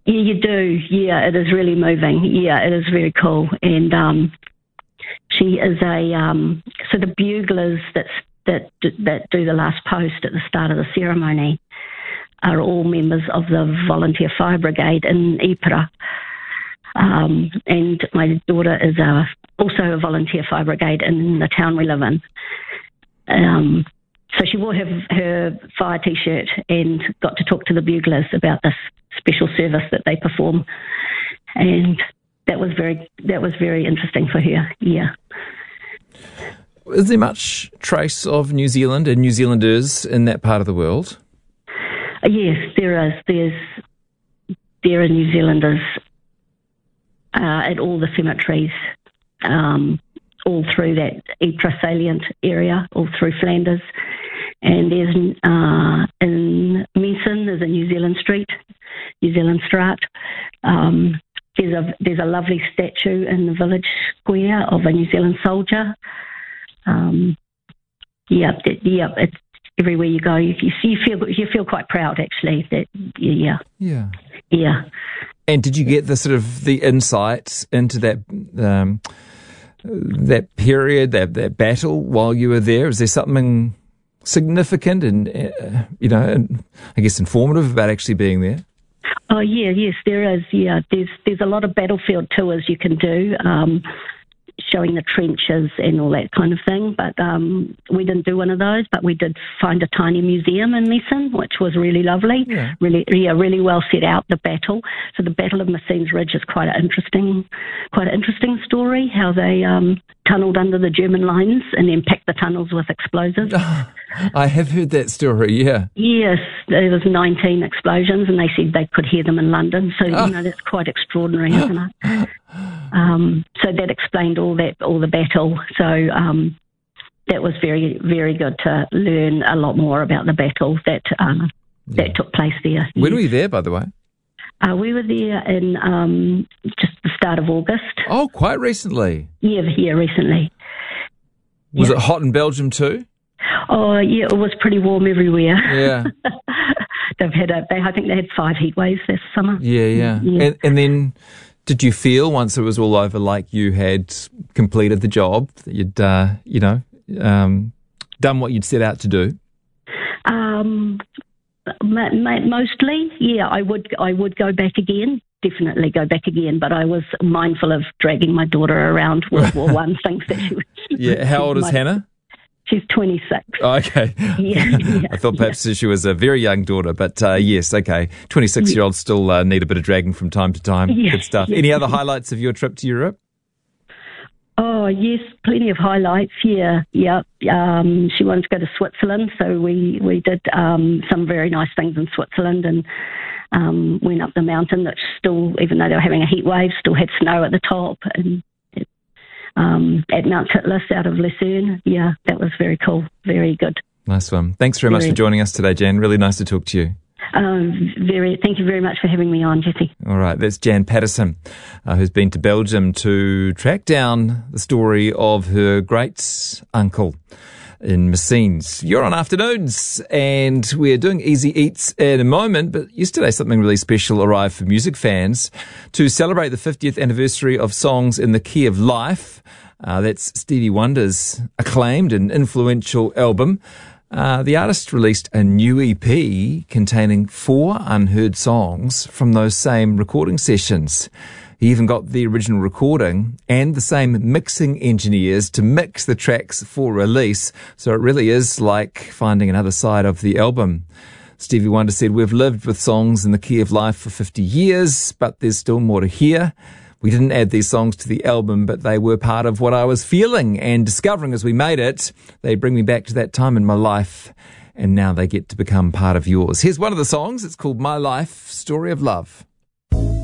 Yeah, you do. Yeah, it is really moving. Yeah, it is very cool. And she is so the buglers that do the last post at the start of the ceremony are all members of the Volunteer Fire Brigade in Ypres. And my daughter is also a Volunteer Fire Brigade in the town we live in. So she wore her fire T-shirt and got to talk to the buglers about this special service that they perform, and that was very interesting for her. Yeah. Is there much trace of New Zealand and New Zealanders in that part of the world? Yes, there is. There are New Zealanders at all the cemeteries, all through that Ypres salient area, all through Flanders. And there's in Meissen, there's a New Zealand Straat. There's a lovely statue in the village square of a New Zealand soldier. It's everywhere you go. You feel quite proud, actually. Yeah. And did you get the insights into that period, that battle while you were there? Is there something significant and I guess informative about actually being there? Oh yeah, yes, there is. Yeah, there's a lot of battlefield tours you can do, showing the trenches and all that kind of thing. But we didn't do one of those. But we did find a tiny museum in Meissen, which was really lovely. Yeah. Really well set out, the battle. So the Battle of Messines Ridge is quite an interesting story. How they tunnelled under the German lines and then packed the tunnels with explosives. I have heard that story. Yeah. Yes, there was 19 explosions, and they said they could hear them in London. So that's quite extraordinary, isn't it? So that explained all the battle. So that was very, very good to learn a lot more about the battle that took place there. When were you there, by the way? We were there in just the start of August. Oh, quite recently. Yeah, recently. Was it hot in Belgium too? Oh, yeah, it was pretty warm everywhere. Yeah. I think they had 5 heat waves this summer. Yeah. And then did you feel, once it was all over, like you had completed the job, that you'd, done what you'd set out to do? Mostly, yeah. I would go back again. Definitely go back again, but I was mindful of dragging my daughter around World War I, things that she was... Yeah, how old is Hannah? She's 26. Oh, okay. Yeah. I thought perhaps she was a very young daughter, but yes, okay. 26-year-olds still need a bit of dragging from time to time. Yeah. Good stuff. Any other highlights of your trip to Europe? Oh, yes, plenty of highlights, yeah. She wanted to go to Switzerland, so we did some very nice things in Switzerland and went up the mountain that still, even though they were having a heat wave, still had snow at the top, and at Mount Titlis out of Lucerne. Yeah, that was very cool, very good. Nice one. Thanks very much for joining us today, Jan. Really nice to talk to you. Thank you very much for having me on, Jesse. All right, that's Jan Patterson, who's been to Belgium to track down the story of her great uncle in Messines. You're on Afternoons, and we're doing Easy Eats in a moment, but yesterday something really special arrived for music fans to celebrate the 50th anniversary of Songs in the Key of Life. That's Stevie Wonder's acclaimed and influential album. The artist released a new EP containing 4 unheard songs from those same recording sessions. He even got the original recording and the same mixing engineers to mix the tracks for release. So it really is like finding another side of the album. Stevie Wonder said, "We've lived with Songs in the Key of Life for 50 years, but there's still more to hear. We didn't add these songs to the album, but they were part of what I was feeling and discovering as we made it. They bring me back to that time in my life, and now they get to become part of yours." Here's one of the songs. It's called My Life, Story of Love.